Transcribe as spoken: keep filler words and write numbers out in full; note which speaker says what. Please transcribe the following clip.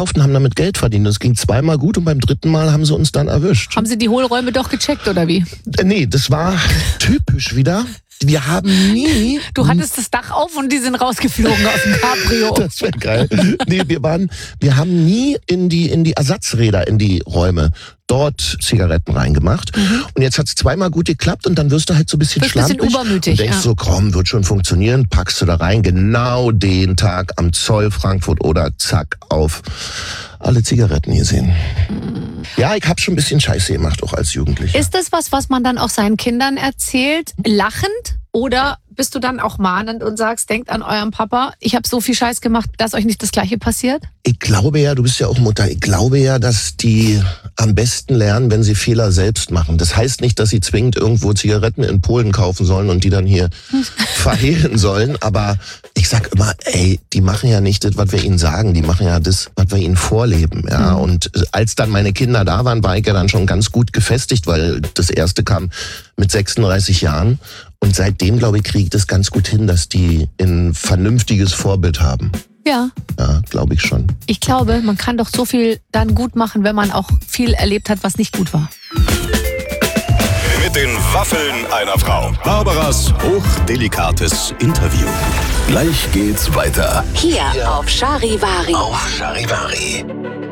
Speaker 1: gekauft und haben damit Geld verdient. Es ging zweimal gut und beim dritten Mal haben sie uns dann erwischt.
Speaker 2: Haben Sie die Hohlräume doch gecheckt, oder wie?
Speaker 1: Äh, nee, das war typisch wieder. Wir haben nie...
Speaker 2: Du hattest das Dach auf und die sind rausgeflogen aus dem Cabrio.
Speaker 1: Das wäre geil. Nee, wir waren, wir haben nie in die, in die Ersatzräder, in die Räume dort Zigaretten reingemacht. Mhm. Und jetzt hat es zweimal gut geklappt und dann wirst du halt so ein bisschen
Speaker 2: Bist ein
Speaker 1: schlampig.
Speaker 2: bisschen übermütig,
Speaker 1: und denkst
Speaker 2: ja.
Speaker 1: so, komm, wird schon funktionieren, packst du da rein, genau den Tag am Zoll Frankfurt oder zack, auf alle Zigaretten gesehen. Mhm. Ja, ich habe schon ein bisschen Scheiße gemacht, auch als Jugendlicher.
Speaker 2: Ist das was, was man dann auch seinen Kindern erzählt, lachend? Oder bist du dann auch mahnend und sagst, denkt an euren Papa, ich habe so viel Scheiß gemacht, dass euch nicht das Gleiche passiert?
Speaker 1: Ich glaube ja, du bist ja auch Mutter, ich glaube ja, dass die am besten lernen, wenn sie Fehler selbst machen. Das heißt nicht, dass sie zwingend irgendwo Zigaretten in Polen kaufen sollen und die dann hier verheeren sollen. Aber ich sag immer, ey, die machen ja nicht das, was wir ihnen sagen. Die machen ja das, was wir ihnen vorleben. Ja. Mhm. Und als dann meine Kinder da waren, war ich ja dann schon ganz gut gefestigt, weil das erste kam mit sechsunddreißig Jahren. Und seitdem, glaube ich, kriege ich das ganz gut hin, dass die ein vernünftiges Vorbild haben.
Speaker 2: Ja.
Speaker 1: Ja, glaube ich schon.
Speaker 2: Ich glaube, man kann doch so viel dann gut machen, wenn man auch viel erlebt hat, was nicht gut war.
Speaker 3: Mit den Waffeln einer Frau. Barbaras hochdelikates Interview. Gleich geht's weiter.
Speaker 4: Hier auf Charivari.
Speaker 1: Auf Charivari.